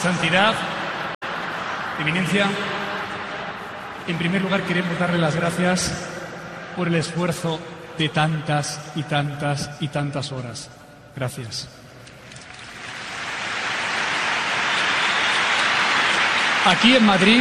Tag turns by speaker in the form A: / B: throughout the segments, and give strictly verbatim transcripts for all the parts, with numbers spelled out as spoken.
A: Santidad, Eminencia, en primer lugar queremos darle las gracias por el esfuerzo de tantas y tantas y tantas horas. Gracias. Aquí en Madrid,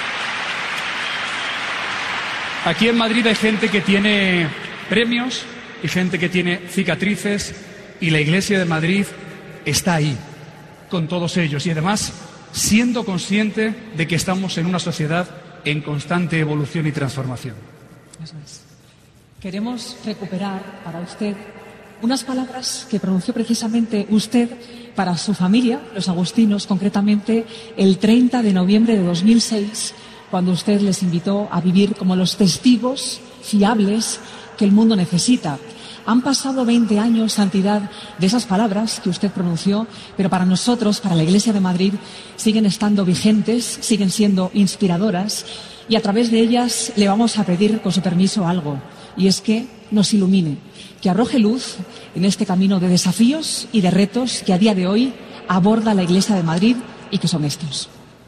A: aquí en Madrid hay gente que tiene premios y gente que tiene cicatrices, y la Iglesia de Madrid está ahí con todos ellos, y además siendo consciente de que estamos en una sociedad en constante evolución y transformación.
B: Eso es. Queremos recuperar para usted unas palabras que pronunció precisamente usted para su familia, los agustinos, concretamente el treinta de noviembre de dos mil seis, cuando usted les invitó a vivir como los testigos fiables que el mundo necesita. Han pasado veinte años, Santidad, de esas palabras que usted pronunció, pero para nosotros, para la Iglesia de Madrid, siguen estando vigentes, siguen siendo inspiradoras, y a través de ellas le vamos a pedir, con su permiso, algo, y es que nos ilumine, que arroje luz en este camino de desafíos y de retos que a día de hoy aborda la Iglesia de Madrid y que son estos.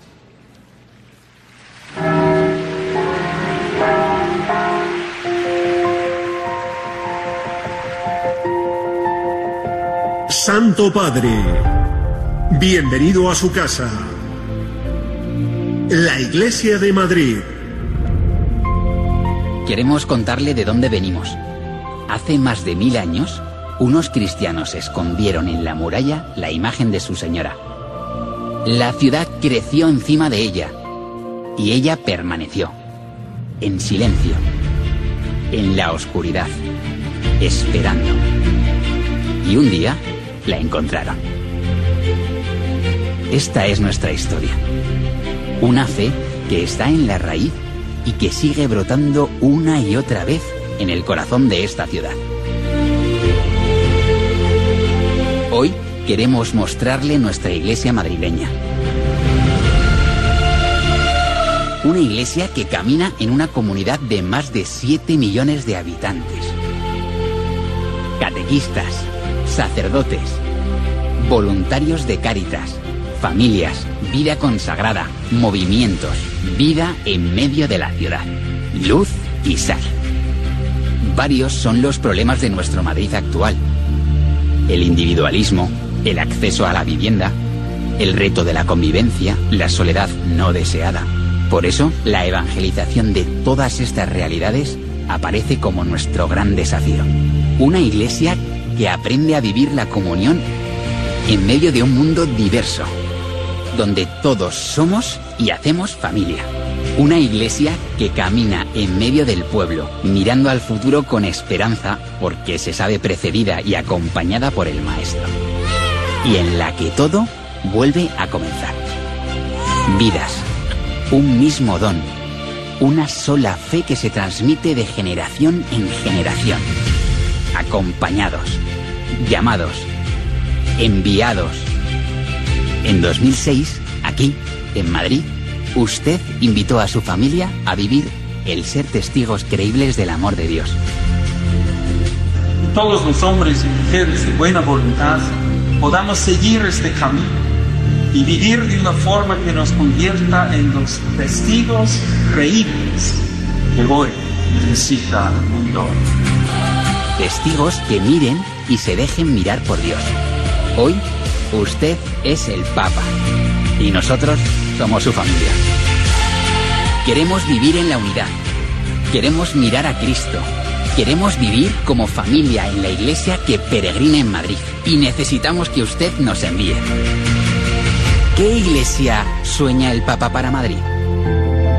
C: Santo Padre, bienvenido a su casa, la Iglesia de Madrid.
D: Queremos contarle de dónde venimos. Hace más de mil años, unos cristianos escondieron en la muralla la imagen de su señora. La ciudad creció encima de ella, y ella permaneció, en silencio, en la oscuridad, esperando. Y un día la encontraron. Esta es nuestra historia. Una fe que está en la raíz y que sigue brotando una y otra vez en el corazón de esta ciudad. Hoy queremos mostrarle nuestra iglesia madrileña. Una iglesia que camina en una comunidad de más de siete millones de habitantes. Catequistas, sacerdotes, voluntarios de Cáritas, familias, vida consagrada, movimientos, vida en medio de la ciudad, luz y sal. Varios son los problemas de nuestro Madrid actual. El individualismo, el acceso a la vivienda, el reto de la convivencia, la soledad no deseada. Por eso, la evangelización de todas estas realidades aparece como nuestro gran desafío. Una iglesia que aprende a vivir la comunión en medio de un mundo diverso, donde todos somos y hacemos familia. Una iglesia que camina en medio del pueblo, mirando al futuro con esperanza, porque se sabe precedida y acompañada por el Maestro. Y en la que todo vuelve a comenzar. Vidas, un mismo don, una sola fe que se transmite de generación en generación. Acompañados, llamados, enviados. En dos mil seis, aquí, en Madrid, usted invitó a su familia a vivir el ser testigos creíbles del amor de Dios.
E: Todos los hombres y mujeres de buena voluntad podamos seguir este camino y vivir de una forma que nos convierta en los testigos creíbles que hoy necesita el mundo.
D: Testigos que miren y se dejen mirar por Dios. Hoy, usted es el Papa y nosotros somos su familia. Queremos vivir en la unidad. Queremos mirar a Cristo. Queremos vivir como familia en la iglesia que peregrina en Madrid. Y necesitamos que usted nos envíe. ¿Qué iglesia sueña el Papa para Madrid?